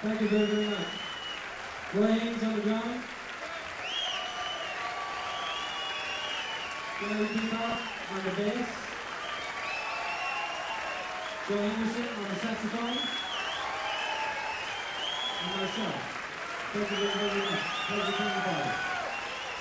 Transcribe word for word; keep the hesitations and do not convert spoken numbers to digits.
Thank you very, very much. Roy Haynes on the drum. Gary Peacock on the bass. Joe Henderson on the saxophone. And myself. Thank you very, very much. Pleasure being a part.